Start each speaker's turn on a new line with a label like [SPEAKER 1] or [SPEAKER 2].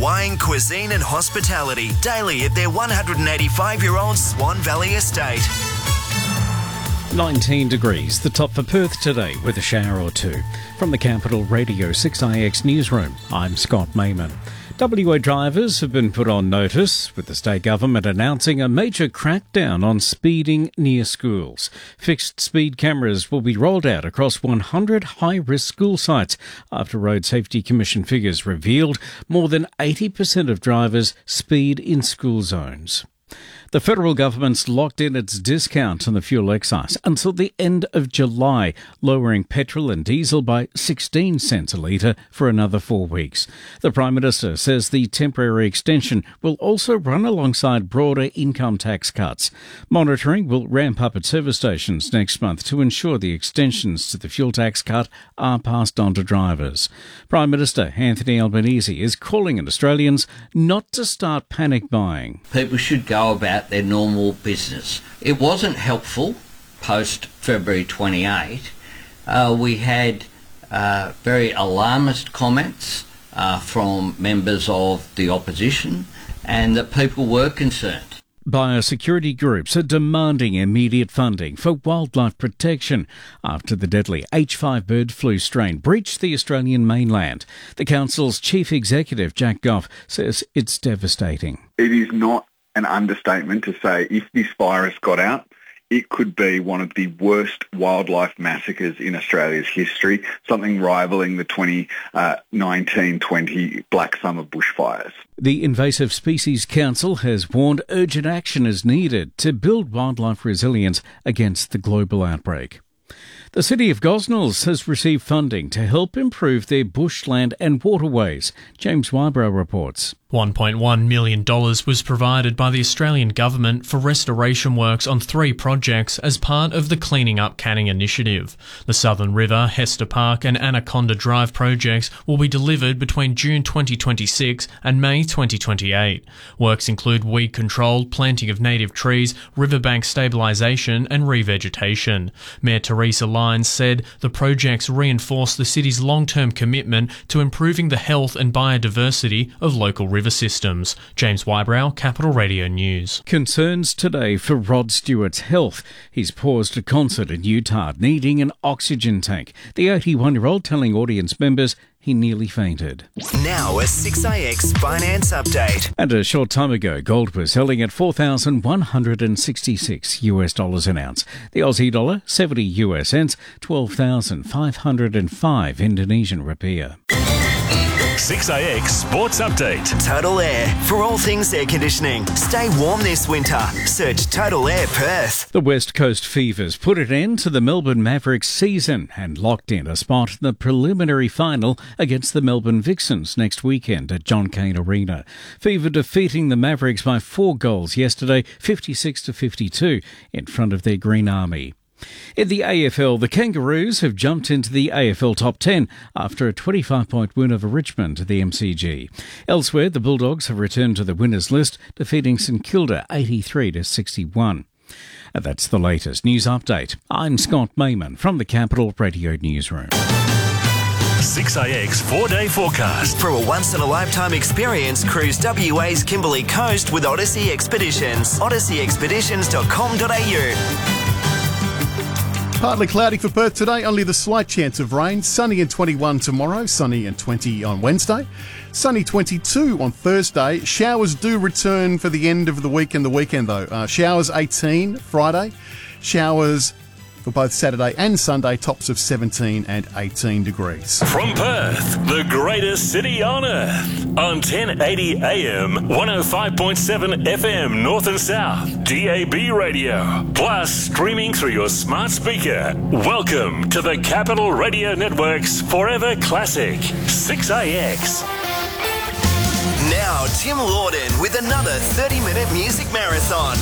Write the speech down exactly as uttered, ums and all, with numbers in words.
[SPEAKER 1] wine, cuisine and hospitality daily at their one hundred eighty-five-year-old Swan Valley estate.
[SPEAKER 2] nineteen degrees, the top for Perth today with a shower or two. From the Capital Radio six I X newsroom, I'm Scott Mayman. W A drivers have been put on notice, with the state government announcing a major crackdown on speeding near schools. Fixed speed cameras will be rolled out across one hundred high-risk school sites after Road Safety Commission figures revealed more than eighty percent of drivers speed in school zones. The federal government's locked in its discount on the fuel excise until the end of July, lowering petrol and diesel by sixteen cents a litre for another four weeks. The Prime Minister says the temporary extension will also run alongside broader income tax cuts. Monitoring will ramp up at service stations next month to ensure the extensions to the fuel tax cut are passed on to drivers. Prime Minister Anthony Albanese is calling on Australians not to start panic buying.
[SPEAKER 3] People should go about their normal business. It wasn't helpful post February twenty-eighth. Uh, we had uh, very alarmist comments uh, from members of the opposition, and that people were concerned.
[SPEAKER 2] Biosecurity groups are demanding immediate funding for wildlife protection after the deadly H five bird flu strain breached the Australian mainland. The Council's Chief Executive, Jack Goff, says it's devastating.
[SPEAKER 4] It is not an understatement to say if this virus got out, it could be one of the worst wildlife massacres in Australia's history, something rivalling the twenty nineteen twenty Black Summer bushfires.
[SPEAKER 2] The Invasive Species Council has warned urgent action is needed to build wildlife resilience against the global outbreak. The City of Gosnells has received funding to help improve their bushland and waterways. James Wybrow reports.
[SPEAKER 5] one point one million dollars was provided by the Australian Government for restoration works on three projects as part of the Cleaning Up Canning initiative. The Southern River, Hester Park and Anaconda Drive projects will be delivered between June twenty twenty-six and May twenty twenty-eight. Works include weed control, planting of native trees, riverbank stabilisation and revegetation. Mayor Teresa Lyons said the projects reinforce the city's long-term commitment to improving the health and biodiversity of local river systems. James Wybrow, Capital Radio News.
[SPEAKER 2] Concerns today for Rod Stewart's health. He's paused a concert in Utah needing an oxygen tank. The eighty-one-year-old telling audience members he nearly fainted.
[SPEAKER 1] Now a six I X finance update.
[SPEAKER 2] And a short time ago, gold was selling at four thousand one hundred sixty-six US dollars an ounce. The Aussie dollar, seventy US cents, twelve thousand five hundred five Indonesian rupiah.
[SPEAKER 6] six I X Sports Update.
[SPEAKER 1] Total Air. For all things air conditioning, stay warm this winter. Search Total Air Perth.
[SPEAKER 2] The West Coast Fevers put an end to the Melbourne Mavericks season and locked in a spot in the preliminary final against the Melbourne Vixens next weekend at John Cain Arena. Fever defeating the Mavericks by four goals yesterday, fifty-six to fifty-two, in front of their Green Army. In the A F L, the Kangaroos have jumped into the A F L top ten after a twenty-five point win over Richmond at the M C G. Elsewhere, the Bulldogs have returned to the winners list, defeating St Kilda eighty-three to sixty-one. And that's the latest news update. I'm Scott Mayman from the Capital Radio Newsroom.
[SPEAKER 6] six I X four-day forecast.
[SPEAKER 1] For a once-in-a-lifetime experience, cruise W A's Kimberley Coast with Odyssey Expeditions. odyssey expeditions dot com dot a u.
[SPEAKER 7] Partly cloudy for Perth today, only the slight chance of rain. Sunny and twenty-one tomorrow, sunny and twenty on Wednesday. Sunny twenty-two on Thursday. Showers do return for the end of the week and the weekend though. Uh, showers eighteen Friday. Showers for both Saturday and Sunday, tops of seventeen and eighteen degrees.
[SPEAKER 6] From Perth, the greatest city on earth, on ten eighty A M, one oh five point seven F M North and South, D A B radio, plus streaming through your smart speaker. Welcome to the Capital Radio Network's Forever Classic, six I X.
[SPEAKER 1] Now, Tim Lawden with another thirty-minute music marathon.